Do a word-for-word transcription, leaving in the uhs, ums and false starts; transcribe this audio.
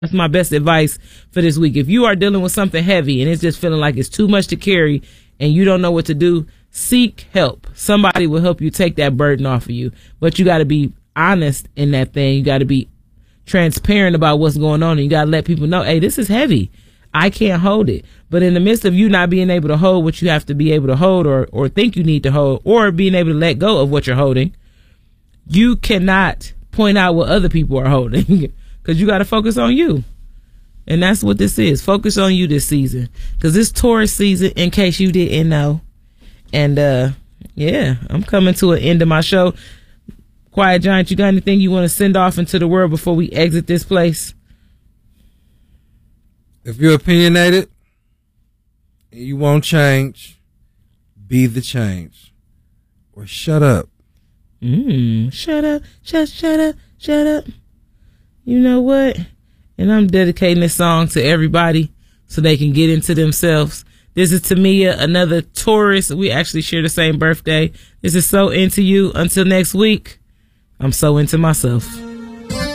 That's my best advice for this week. If you are dealing with something heavy and it's just feeling like it's too much to carry and you don't know what to do, seek help. Somebody will help you take that burden off of you. But you got to be honest in that thing. You got to be transparent about what's going on. And you got to let people know, hey, this is heavy. I can't hold it. But in the midst of you not being able to hold what you have to be able to hold or, or think you need to hold, or being able to let go of what you're holding, you cannot point out what other people are holding. Because you got to focus on you. And that's what this is. Focus on you this season. Because it's Taurus season, in case you didn't know. And, uh, yeah, I'm coming to an end of my show. Quiet Giant, you got anything you want to send off into the world before we exit this place? If you're opinionated and you won't change, be the change. Or shut up. Mm, shut up, shut, shut up, shut up. You know what? And I'm dedicating this song to everybody so they can get into themselves. This is Tamia, another Taurus. We actually share the same birthday. This is So Into You. Until next week, I'm so into myself.